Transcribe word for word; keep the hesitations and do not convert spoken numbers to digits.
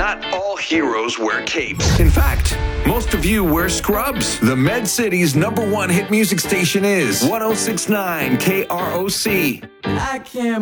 not all heroes wear capes. In fact, most of you wear scrubs. The Med City's number one hit music station is one oh six point nine K R O C. I can't